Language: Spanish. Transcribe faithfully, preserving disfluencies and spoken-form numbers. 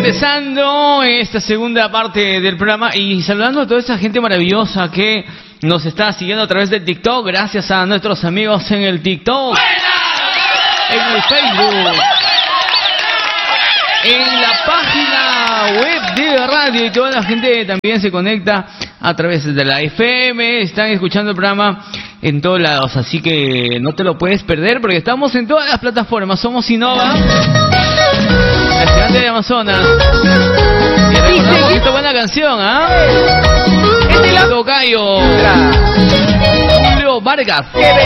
Regresando en esta segunda parte del programa y saludando a toda esa gente maravillosa que nos está siguiendo a través del TikTok. Gracias a nuestros amigos en el TikTok, en el Facebook, en la página web de la radio, y toda la gente también se conecta a través de la F M. Están escuchando el programa en todos lados, así que no te lo puedes perder porque estamos en todas las plataformas. Somos Innova, el gigante de Amazonas. Y recordamos que esta buena canción, ¿ah? ¿eh? Es de la Tocayo Julio Vargas.